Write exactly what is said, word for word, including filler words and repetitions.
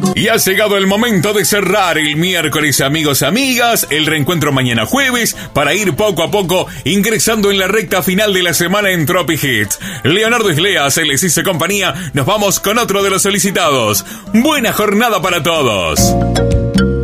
Y ha llegado el momento de cerrar el miércoles, amigos, amigas, el reencuentro mañana jueves, para ir poco a poco ingresando en la recta final de la semana en Tropic Hits. Leonardo Islea, se les hizo compañía, nos vamos con otro de los solicitados. Buena jornada para todos.